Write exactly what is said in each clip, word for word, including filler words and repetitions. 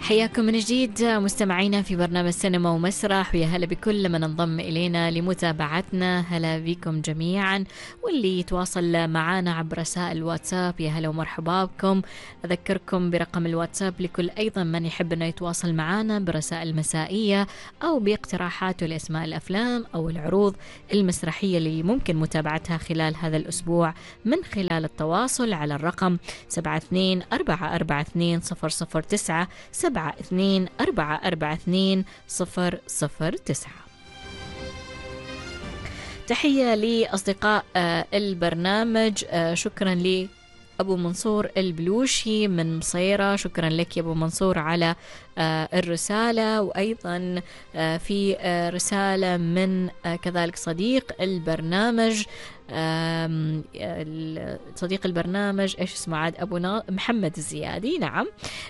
حياكم من جديد مستمعينا في برنامج سينما ومسرح، ويا هلا بكل من انضم إلينا لمتابعتنا. هلا بكم جميعا، واللي يتواصل معنا عبر رسائل الواتساب يا هلا ومرحبا بكم. أذكركم برقم الواتساب لكل أيضا من يحب أنه يتواصل معنا برسائل مسائية أو باقتراحاته لأسماء الأفلام أو العروض المسرحية اللي ممكن متابعتها خلال هذا الأسبوع من خلال التواصل على الرقم سبعة اثنين أربعة أربعة اثنين صفر صفر تسعة سبعة اثنين أربعة أربعة اثنين صفر صفر تسعة. تحية لأصدقاء البرنامج، شكرا لي أبو منصور البلوشي من مصيرة، شكرا لك يا أبو منصور على الرسالة. وأيضا في رسالة من كذلك صديق البرنامج، صديق البرنامج إيش اسمه عاد، أبو نا... محمد الزيادي، نعم،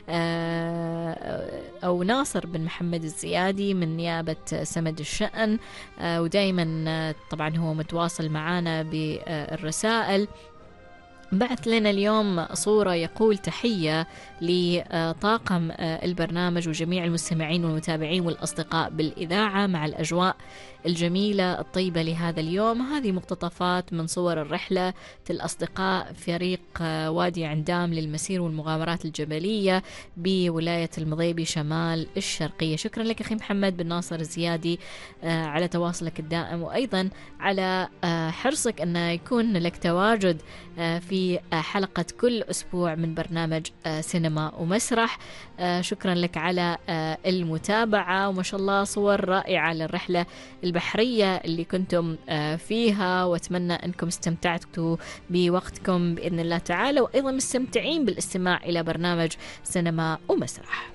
أو ناصر بن محمد الزيادي من نيابة سمد الشأن، ودايما طبعا هو متواصل معنا بالرسائل. بعث لنا اليوم صورة يقول: تحية لطاقم البرنامج وجميع المستمعين والمتابعين والأصدقاء بالإذاعة مع الأجواء الجميلة الطيبة لهذا اليوم. هذه مقتطفات من صور الرحلة الأصدقاء فريق وادي عندام للمسير والمغامرات الجبلية بولاية المضيبي شمال الشرقية. شكرا لك أخي محمد بن ناصر الزيادي على تواصلك الدائم، وأيضا على حرصك أن يكون لك تواجد في حلقة كل أسبوع من برنامج سينما ومسرح. شكرا لك على المتابعة، وما شاء الله صور رائعة للرحلة البحرية اللي كنتم فيها، واتمنى أنكم استمتعتوا بوقتكم بإذن الله تعالى، وأيضا مستمتعين بالاستماع إلى برنامج سينما ومسرح.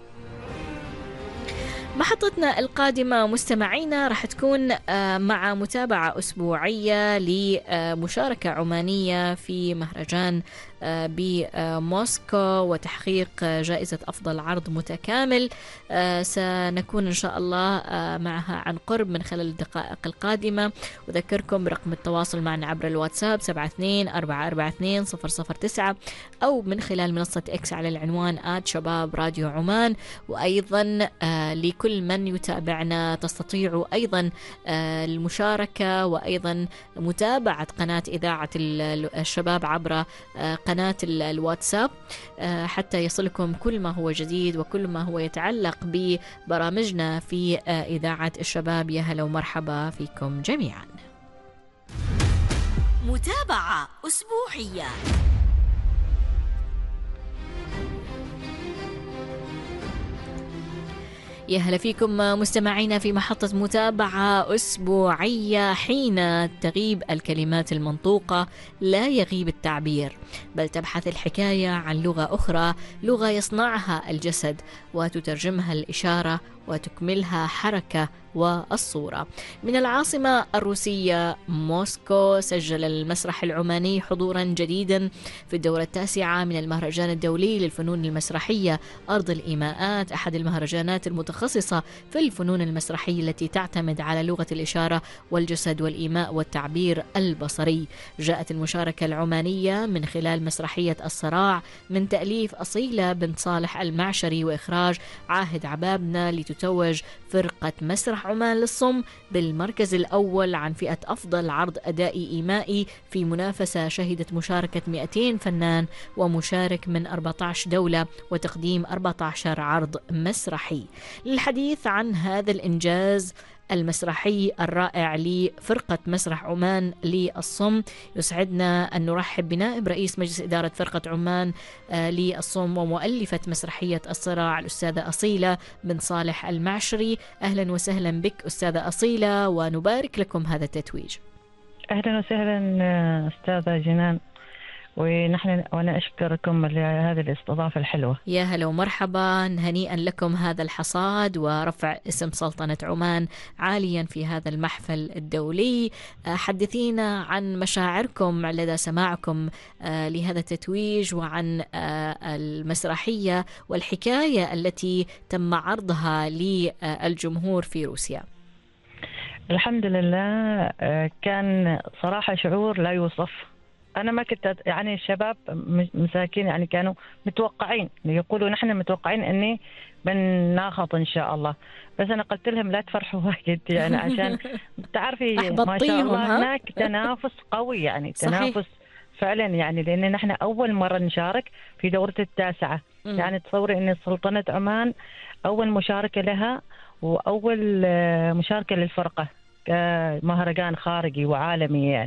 محطتنا القادمة مستمعينا راح تكون مع متابعة أسبوعية لمشاركة عمانية في مهرجان بموسكو وتحقيق جائزة أفضل عرض متكامل. سنكون إن شاء الله معها عن قرب من خلال الدقائق القادمة. وذكركم برقم التواصل معنا عبر الواتساب سبعة اثنين أربعة أربعة اثنين صفر صفر تسعة، أو من خلال منصة إكس على العنوان آت شباب راديو عمان. وأيضا لكل من يتابعنا تستطيعوا أيضا المشاركة وأيضا متابعة قناة إذاعة الشباب عبر قناة الواتساب حتى يصلكم كل ما هو جديد وكل ما هو يتعلق ببرامجنا في إذاعة الشباب. يا هلا ومرحبا فيكم جميعا. متابعة أسبوعية. يا هلا فيكم مستمعينا في محطة متابعة أسبوعية. حين تغيب الكلمات المنطوقة لا يغيب التعبير، بل تبحث الحكاية عن لغة أخرى، لغة يصنعها الجسد وتترجمها الإشارة وتكملها حركة والصورة. من العاصمة الروسية موسكو سجل المسرح العماني حضورا جديدا في الدورة التاسعة من المهرجان الدولي للفنون المسرحية أرض الإيماءات، أحد المهرجانات المتخصصة في الفنون المسرحية التي تعتمد على لغة الإشارة والجسد والإيماء والتعبير البصري. جاءت المشاركة العمانية من خلال مسرحية الصراع من تأليف أصيلة بنت صالح المعشري وإخراج عاهد عبابنة، لتتوج فرقة مسرح عمان للصم بالمركز الأول عن فئة أفضل عرض أدائي إيمائي في منافسة شهدت مشاركة مئتين فنان ومشارك من أربعة عشر دولة وتقديم أربعة عشر عرض مسرحي. للحديث عن هذا الإنجاز المسرحي الرائع لفرقة مسرح عمان للصم، يسعدنا أن نرحب بنائب رئيس مجلس إدارة فرقة عمان للصم ومؤلفة مسرحية الصراع الأستاذة أصيلة بن صالح المعشري. أهلا وسهلا بك أستاذة أصيلة، ونبارك لكم هذا التتويج. أهلا وسهلا أستاذة جنان، ونحن وأنا أشكركم لهذه الاستضافة الحلوة. يا هلا ومرحبا، هنيئا لكم هذا الحصاد ورفع اسم سلطنة عمان عاليا في هذا المحفل الدولي. حدثينا عن مشاعركم لدى سماعكم لهذا التتويج، وعن المسرحية والحكاية التي تم عرضها للجمهور في روسيا. الحمد لله، كان صراحة شعور لا يوصف. أنا ما كنت أت- يعني الشباب م- مساكين يعني كانوا متوقعين، يقولوا نحن متوقعين إني بناخذ إن شاء الله. بس أنا قلت لهم لا تفرحوا واجد يعني، عشان تعرفي ما شاء أحبطتيهم الله ها؟ هناك تنافس قوي يعني، صحيح. تنافس فعلا يعني، لأن نحن أول مرة نشارك في دورة التاسعة. مم. يعني تصوري إن سلطنة عمان أول مشاركة لها، وأول آه، مشاركة للفرقة كمهرجان خارجي وعالمي يعني.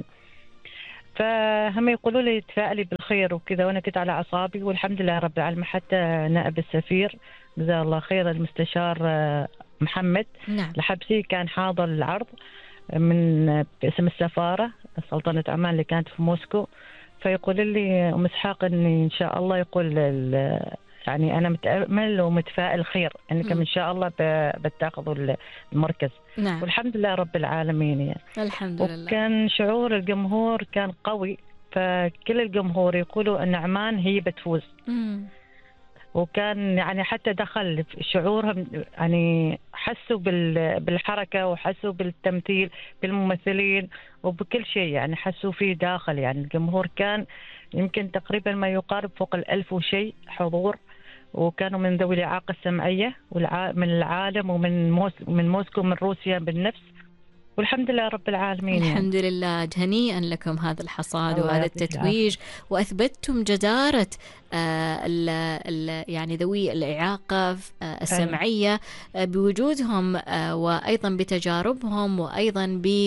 فهم يقولوا لي تفائلي بالخير وكذا، وانا كنت على اعصابي والحمد لله رب العالمين. حتى نائب السفير جزاه الله خير المستشار آه، محمد نعم. الحبسي كان حاضر العرض من باسم السفاره سلطنه عمان اللي كانت في موسكو. فيقول لي ام اسحاق اني ان شاء الله يقول ال- يعني انا متامل ومتفائل خير انكم مم. ان شاء الله ب- بتاخذوا المركز. نعم. والحمد لله رب العالمين يعني. الحمد لله. وكان شعور الجمهور كان قوي، فكل الجمهور يقولوا ان عمان هي بتفوز. مم. وكان يعني حتى دخل في شعورهم، يعني حسوا بال- بالحركة وحسوا بالتمثيل بالممثلين وبكل شيء، يعني حسوا فيه داخل. يعني الجمهور كان يمكن تقريبا ما يقارب فوق الألف وشيء حضور، وكانوا من ذوي الإعاقة السمعية والع- من العالم ومن موس- من موسكو ومن روسيا بالنفس. والحمد لله رب العالمين يعني. الحمد لله. هنيئا لكم هذا الحصاد الله وهذا يعطيك التتويج، وأثبتتم جدارة آه، ال ال يعني ذوي الإعاقة آه، السمعية آه، بوجودهم آه، وأيضا بتجاربهم وأيضا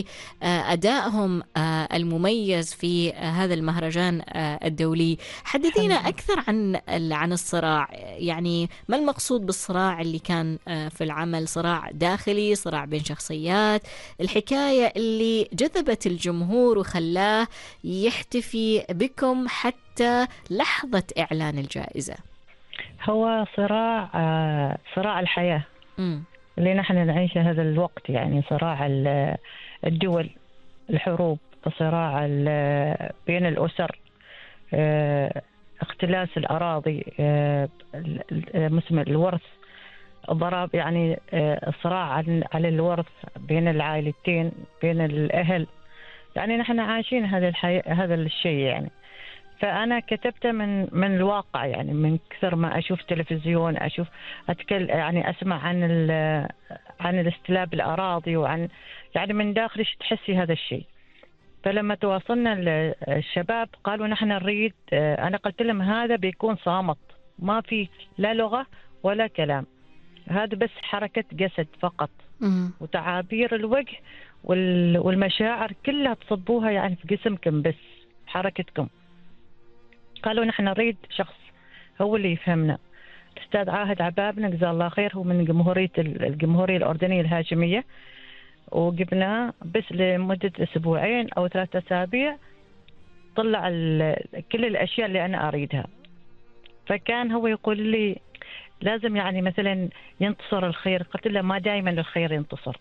بأدائهم آه، المميز في آه، هذا المهرجان آه، الدولي. حدثينا الحمد لله. أكثر عن ال- عن الصراع، يعني ما المقصود بالصراع اللي كان آه، في العمل؟ صراع داخلي، صراع بين شخصيات، الحكاية اللي جذبت الجمهور وخلاه يحتفي بكم حتى لحظة إعلان الجائزة. هو صراع آه، صراع الحياة مم. اللي نحن نعيشه هذا الوقت، يعني صراع ال- الدول، الحروب، صراع ال- بين الأسر، آه، اختلاس الأراضي، آه، ال- ال- مسمى الورث، ضرب يعني آه، الصراع عن- على الورث بين العائلتين، بين الأهل. يعني نحن عايشين هذا الحي... هذا الشيء يعني. فأنا كتبته من من الواقع، يعني من كثر ما أشوف تلفزيون، أشوف أتكلم يعني أسمع عن ال... عن الاستلاب الأراضي، وعن يعني من داخلي تحسي هذا الشيء. فلما تواصلنا ال- الشباب قالوا نحن نريد، آه، أنا قلت لهم هذا بيكون صامت، ما في لا لغة ولا كلام، هذا بس حركة جسد فقط، مم. وتعابير الوجه وال- والمشاعر كلها تصبوها يعني في جسمكم، بس حركتكم. قالوا نحن نريد شخص هو اللي يفهمنا. الأستاذ عاهد عبابنا جزاه الله خير، هو من جمهورية ال- الجمهورية الأردنية الهاشمية، وجبناه بس لمدة أسبوعين أو ثلاثة أسابيع، طلع ال- كل الأشياء اللي أنا أريدها. فكان هو يقول لي لازم يعني مثلا ينتصر الخير. قلت له ما دائما الخير ينتصر،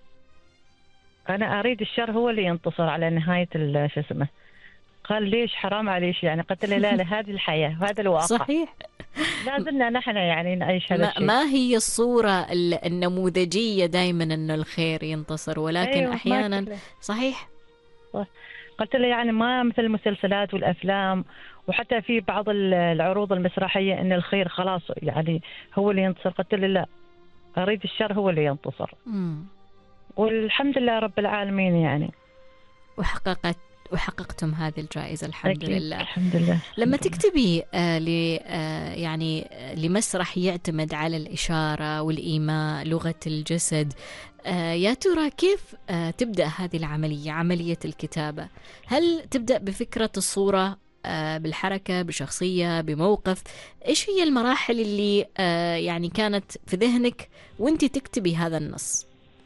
أنا أريد الشر هو اللي ينتصر على نهاية ال- شو اسمه. قال ليش حرام عليش يعني؟ قلت له لا لا، هذه الحياة وهذا الواقع، صحيح. لازمنا نحن يعني نعيش هذا ما, الشيء. ما هي الصورة ال- النموذجية دائما أنه الخير ينتصر، ولكن أيوة، ما أحيانا قلت له. صحيح. قلت له يعني ما مثل المسلسلات والأفلام، وحتى في بعض ال- العروض المسرحية إن الخير خلاص يعني هو اللي ينتصر. قلت له لا، أريد الشر هو اللي ينتصر. مم. والحمد لله رب العالمين يعني. وحققت وحققتم هذه الجائزة الحمد أكيد. لله. الحمد لله. لما الحمد لله. تكتبي آه ل آه يعني آه لمسرح يعتمد على الإشارة والإيماء، لغة الجسد، آه يا ترى كيف آه تبدأ هذه العملية، عملية الكتابة؟ هل تبدأ بفكرة الصورة آه بالحركة، بشخصية، بموقف؟ إيش هي المراحل اللي آه يعني كانت في ذهنك وانت تكتبي هذا النص؟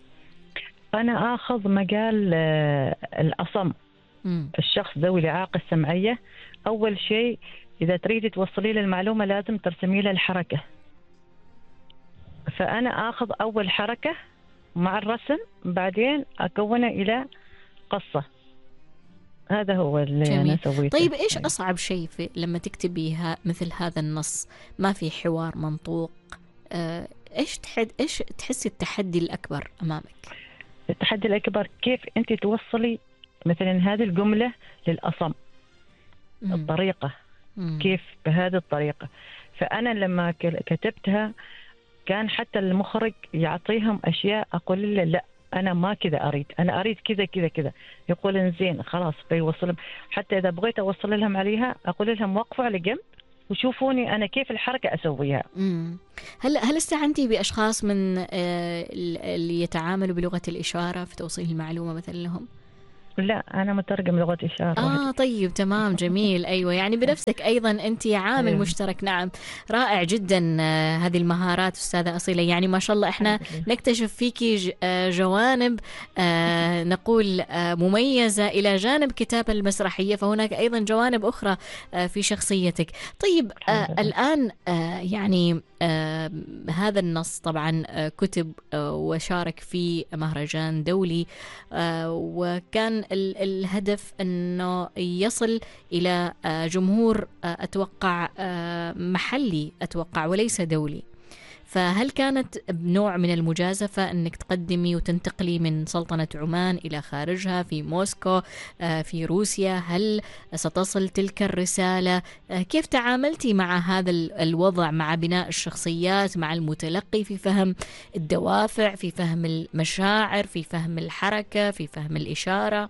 أنا آخذ مجال آه، الأصم، مم. الشخص ذوي الإعاقة السمعية. أول شيء إذا تريدي توصلي له المعلومة لازم ترسمي له الحركة. فأنا آخذ أول حركة مع الرسم، بعدين أكونه إلى قصة. هذا هو اللي جميل. أنا سويته. طيب إيش أصعب شيء في لما تكتبيها مثل هذا النص؟ ما في حوار منطوق، آه، إيش تحد إيش تحسي التحدي الأكبر أمامك؟ التحدي الأكبر كيف أنت توصلي مثلا هذه الجملة للأصم. الطريقة مم. كيف بهذه الطريقة. فأنا لما ك- كتبتها كان حتى المخرج يعطيهم أشياء أقول له لا أنا ما كذا أريد، أنا أريد كذا كذا كذا. يقول زين خلاص بيوصلهم. حتى إذا بغيت أوصل لهم عليها أقول لهم وقفوا على جنب وشوفوني أنا كيف الحركة أسويها. مم. هل هل استعنتي بأشخاص من آه، اللي يتعاملوا بلغة الإشارة في توصيل المعلومة مثلا لهم؟ لا أنا مترجم لغة إشارة. آه طيب تمام جميل. أيوة يعني بنفسك أيضا أنت عامل أيوة. مشترك. نعم رائع جدا. آه هذه المهارات أستاذة أصيلة، يعني ما شاء الله إحنا نكتشف فيكي ج- آه جوانب آه نقول آه مميزة إلى جانب كتابة المسرحية، فهناك أيضا جوانب أخرى آه في شخصيتك. طيب آه الآن آه يعني آه هذا النص طبعا آه كتب آه وشارك في مهرجان دولي، آه وكان ال- الهدف أنه يصل إلى آه جمهور آه أتوقع آه محلي أتوقع وليس دولي. فهل كانت بنوع من المجازفة أنك تقدمي وتنتقلي من سلطنة عمان إلى خارجها في موسكو آه، في روسيا؟ هل ستصل تلك الرسالة؟ آه، كيف تعاملتي مع هذا ال- الوضع، مع بناء الشخصيات، مع المتلقي في فهم الدوافع، في فهم المشاعر، في فهم الحركة، في فهم الإشارة؟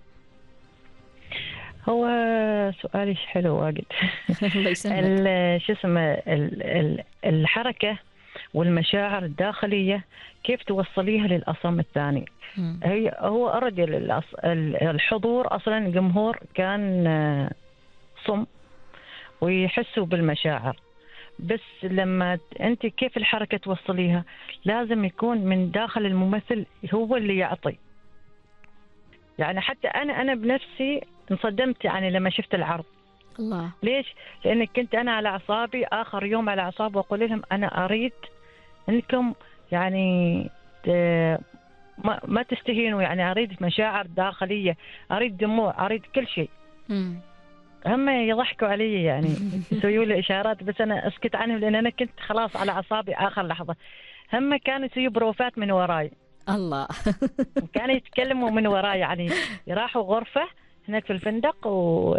هو سؤالي حلو واجد. الله يسلمك. ال- شو اسمه ال- ال- الحركة والمشاعر الداخلية كيف توصليها للأصم الثاني؟ مم. هي هو أرد للأص- ال- الحضور أصلا الجمهور كان آه، صم ويحسوا بالمشاعر، بس لما ت- أنت كيف الحركة توصليها لازم يكون من داخل الممثل هو اللي يعطي. يعني حتى أنا أنا بنفسي انصدمت يعني لما شفت العرض. الله. ليش؟ لأنك كنت أنا على أعصابي آخر يوم على أعصابي وأقول لهم أنا أريد أنكم يعني ت- ما, ما تستهينوا، يعني أريد مشاعر داخلية، أريد دموع، أريد كل شيء. مم. هم يضحكوا علي يعني يسويوا لي إشارات بس أنا أسكت عنهم لأن أنا كنت خلاص على أعصابي آخر لحظة. هم كانوا يسويوا بروفات من وراي، الله. كانوا يتكلموا من وراي، يعني يراحوا غرفة هناك في الفندق و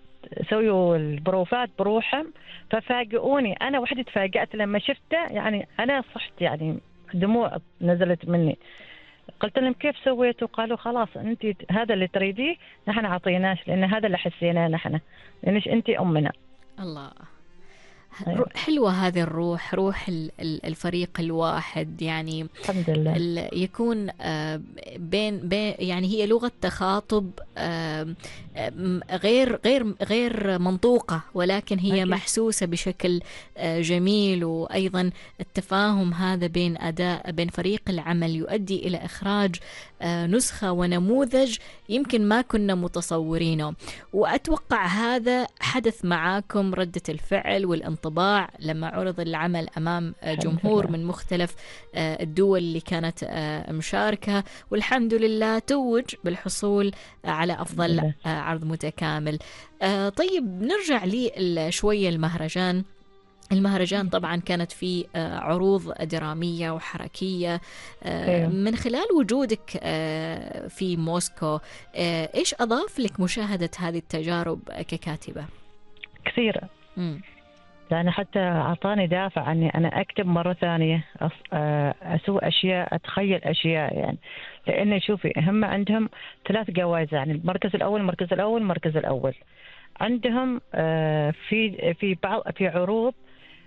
سووا البروفات بروحهم. ففاجئوني، أنا وحدي تفاجأت لما شفته، يعني أنا صحت يعني دموع نزلت مني. قلت لهم كيف سويتوا؟ قالوا خلاص أنت هذا اللي تريديه نحن عطيناش لأن هذا اللي حسيناه نحن لأنش أنت أمنا. الله. أيوة. رو- حلوة هذه الروح، روح ال- ال- الفريق الواحد، يعني الحمد لله. ال- يكون آه، بين بين يعني هي لغة تخاطب آه، آم، غير غير غير منطوقة، ولكن هي أكيد. محسوسة بشكل آه، جميل. وأيضا التفاهم هذا بين أداء بين فريق العمل يؤدي إلى إخراج آه، نسخة ونموذج يمكن ما كنا متصورينه. وأتوقع هذا حدث معاكم ردة الفعل والانطباع لما عرض العمل أمام آه، الحمد جمهور لله. من مختلف آه، الدول اللي كانت آه، مشاركة، والحمد لله توج بالحصول آه، على أفضل الحمد لله. آه، عرض متكامل. آه، طيب نرجع لي شوية المهرجان. المهرجان طبعا كانت فيه آه، عروض درامية وحركية. آه، أيوة. من خلال وجودك آه، في موسكو آه، إيش أضاف لك مشاهدة هذه التجارب ككاتبة؟ كثيرة، مم. يعني حتى أعطاني دافع أني أنا أكتب مرة ثانية، أص... آه، أسوي أشياء، أتخيل أشياء يعني. لأن شوفي هم عندهم ثلاث جوائز، يعني المركز الأول المركز الأول المركز الأول. عندهم آه، في في بعض في عروض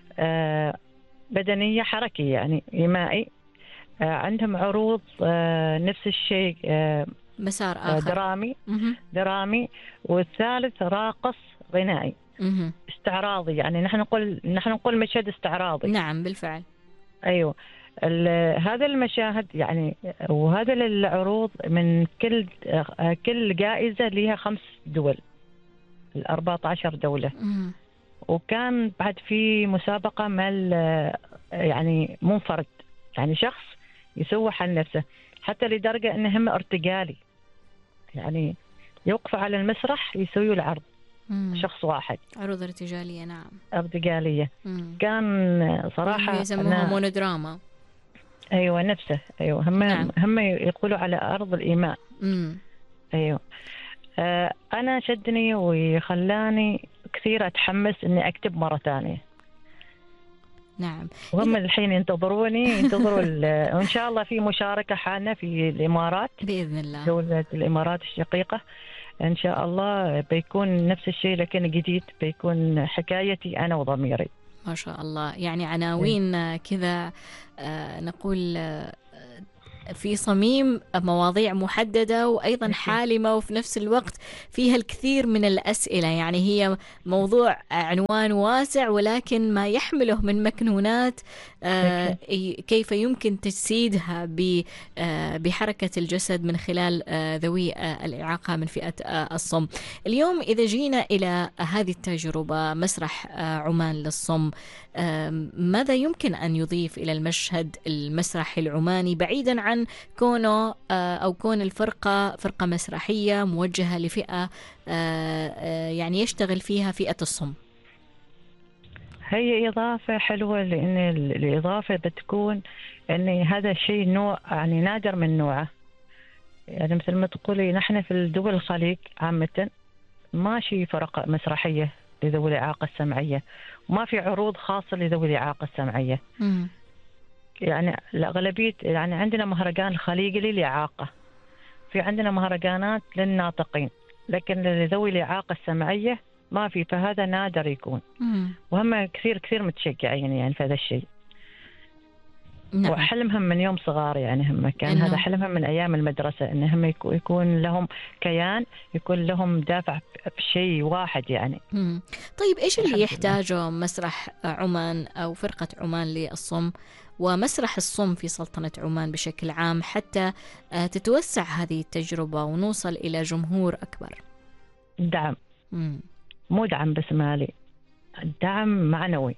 آه، بدنية حركية يعني إيمائي. آه، عندهم عروض آه، نفس الشيء آه، مسار آه، آخر. درامي مهم. درامي والثالث راقص غنائي مهم. استعراضي. يعني نحن نقول نحن نقول مشهد استعراضي. نعم بالفعل. ايوه. ال- هذا المشاهد يعني وهذا العروض من كل آه، كل جائزة لها خمس دول، ال أربعة عشر دولة. مهم. وكان بعد في مسابقة مال آه، يعني منفرد، يعني شخص يسوح عن نفسه، حتى لدرجة انه هم ارتجالي، يعني يوقف على المسرح يسوي العرض مم. شخص واحد، عروض ارتجالية. نعم. ارتجالية. مم. كان صراحة يسموها أنا- مونودراما. ايوه نفسه. ايوه هم نعم. هم يقولوا على ارض الايماء. مم. ايوه. آه انا شدني وخلاني كثير أتحمس إني أكتب مرة ثانية. نعم. وهم الحين ينتظروني ينتظروا وإن شاء الله في مشاركة حالنا في الإمارات بإذن الله، دولة الإمارات الشقيقة إن شاء الله بيكون نفس الشيء لكن جديد، بيكون حكايتي أنا وضميري. ما شاء الله، يعني عناوين كذا نقول في صميم مواضيع محددة وأيضا حالمة وفي نفس الوقت فيها الكثير من الأسئلة. يعني هي موضوع عنوان واسع ولكن ما يحمله من مكنونات كيف يمكن تجسيدها بحركة الجسد من خلال ذوي الإعاقة من فئة الصم. اليوم إذا جينا إلى هذه التجربة مسرح عمان للصم، ماذا يمكن أن يضيف إلى المشهد المسرحي العماني بعيدا عن كونه أو كون الفرقة فرقة مسرحية موجهة لفئة يعني يشتغل فيها فئة الصم؟ هي إضافة حلوة، لأن الإضافة بتكون أن هذا الشيء نوع يعني نادر من نوعه. يعني مثل ما تقولي نحن في الدول الخليج عامة ما شيء فرق مسرحية لذوي الإعاقة السمعية، وما في عروض خاصة لذوي الإعاقة السمعية. م. يعني الأغلبية يعني عندنا مهرجان الخليجي للإعاقة، في عندنا مهرجانات للناطقين، لكن لذوي الإعاقة السمعية ما في، فهذا نادر يكون. مم. وهم كثير كثير متشجعين يعني في هذا الشيء. نعم. وحلمهم من يوم صغار، يعني هم كان إنه. هذا حلمهم من أيام المدرسة، إنهم يكون لهم كيان، يكون لهم دافع في شيء واحد يعني. مم. طيب إيش اللي يحتاجه مسرح عمان أو فرقة عمان للصم ومسرح الصم في سلطنة عمان بشكل عام حتى تتوسع هذه التجربة ونوصل إلى جمهور أكبر؟ دعم. مم. مو دعم بس مالي، دعم معنوي.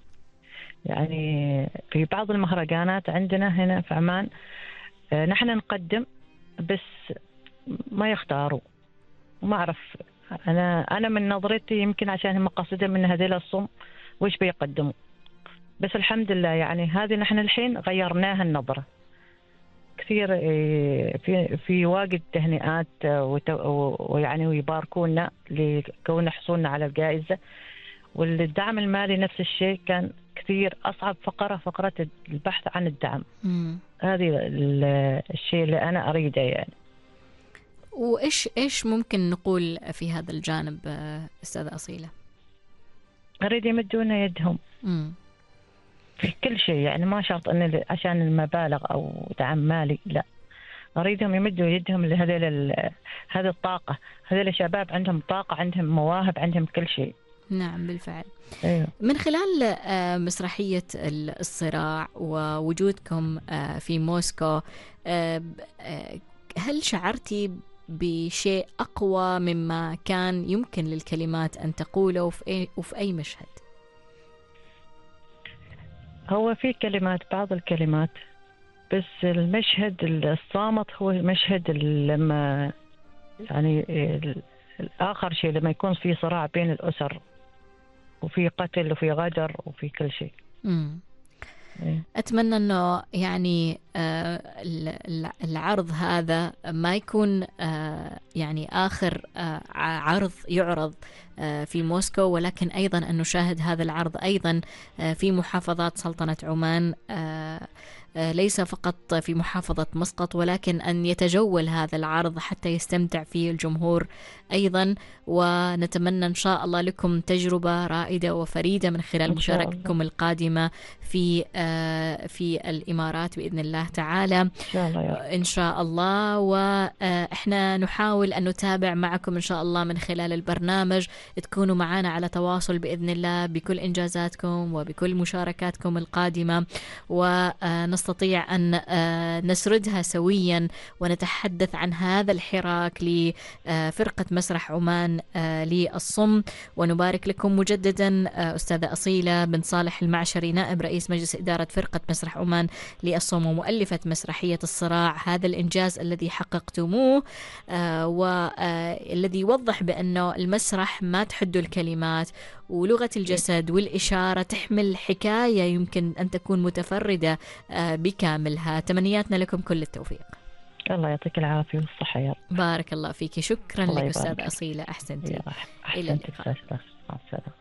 يعني في بعض المهرجانات عندنا هنا في عمان نحن نقدم بس ما يختاروا، ما أعرف. أنا أنا من نظرتي يمكن عشان هم قاصدين من هذيل الصم وإيش بيقدموا، بس الحمد لله يعني هذه نحن الحين غيرناها النظرة كثير. في في واجد تهنئات ويعني ويباركونا لكون حصولنا على الجائزة، والدعم المالي نفس الشيء. كان كثير أصعب فقرة فقرة البحث عن الدعم. مم. هذه الشيء اللي أنا أريده يعني. وإيش إيش ممكن نقول في هذا الجانب أستاذة أصيلة؟ أريد يمدونا يدهم. مم. في كل شيء، يعني ما شرط أن عشان المبالغ أو دعم مالي، لا، أريدهم يمدوا يدهم لهذه هذه الطاقة. هذول الشباب عندهم طاقة، عندهم مواهب، عندهم كل شيء. نعم بالفعل. أيوه. من خلال مسرحية الصراع ووجودكم في موسكو، هل شعرتي بشيء أقوى مما كان يمكن للكلمات أن تقوله وفي أي مشهد؟ هو في كلمات، بعض الكلمات، بس المشهد الصامت هو المشهد لما يعني الآخر شيء لما يكون في صراع بين الأسر وفي قتل وفي غدر وفي كل شيء. مم. أتمنى أنه يعني العرض هذا ما يكون يعني آخر عرض يعرض في موسكو، ولكن أيضا أن نشاهد هذا العرض أيضا في محافظات سلطنة عمان، ليس فقط في محافظة مسقط، ولكن أن يتجول هذا العرض حتى يستمتع فيه الجمهور أيضا. ونتمنى إن شاء الله لكم تجربة رائدة وفريدة من خلال مشاركتكم القادمة في في الإمارات بإذن الله تعالى إن شاء الله. وإحنا نحاول أن نتابع معكم إن شاء الله من خلال البرنامج، تكونوا معنا على تواصل بإذن الله بكل إنجازاتكم وبكل مشاركاتكم القادمة، ونستطيع أن نسردها سويا ونتحدث عن هذا الحراك لفرقة مسرح عمان للصم. ونبارك لكم مجددا أستاذة أصيلة بن صالح المعشري، نائب رئيس مجلس إدارة فرقة مسرح عمان للصم ومؤلفة مسرحية الصراع، هذا الإنجاز الذي حققتموه والذي يوضح بأنه المسرح ما تحد الكلمات، ولغة الجسد والإشارة تحمل حكاية يمكن أن تكون متفردة بكاملها. تمنياتنا لكم كل التوفيق. الله يعطيك العافية والصحة يا رب. بارك الله فيك. شكرا لك أستاذة أصيلة، أحسنتي. إلى اللقاء.